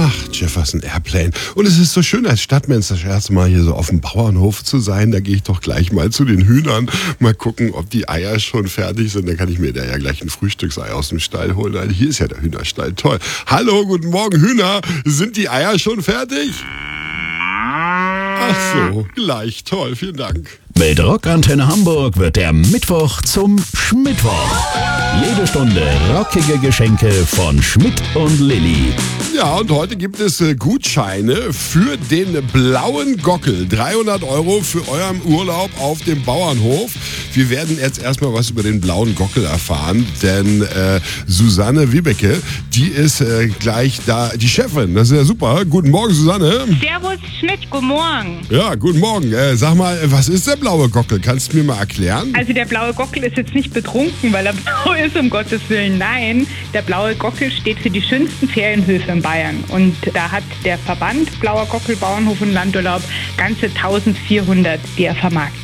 Ach, Jefferson Airplane. Und es ist so schön, als Stadtmensch das erste Mal hier so auf dem Bauernhof zu sein. Da gehe ich doch gleich mal zu den Hühnern. Mal gucken, ob die Eier schon fertig sind. Dann kann ich mir da ja gleich ein Frühstücksei aus dem Stall holen. Also hier ist ja der Hühnerstall. Toll. Hallo, guten Morgen, Hühner. Sind die Eier schon fertig? Ach so, gleich. Toll, vielen Dank. Mit Rockantenne Hamburg wird der Mittwoch zum Schmittwoch. Jede Stunde rockige Geschenke von Schmidt und Lilly. Ja, und heute gibt es Gutscheine für den blauen Gockel. 300 € für euren Urlaub auf dem Bauernhof. Wir werden jetzt erstmal was über den blauen Gockel erfahren, denn Susanne Wiebeke, die ist gleich da, die Chefin. Das ist ja super. Guten Morgen, Susanne. Servus, Schmidt, guten Morgen. Ja, guten Morgen. Sag mal, was ist der blaue Gockel? Kannst du mir mal erklären? Also der blaue Gockel ist jetzt nicht betrunken, weil er blau ist, um Gottes Willen. Nein, der blaue Gockel steht für die schönsten Ferienhöfe in Bayern. Und da hat der Verband Blauer Gockel Bauernhof und Landurlaub ganze 1400, die er vermarktet.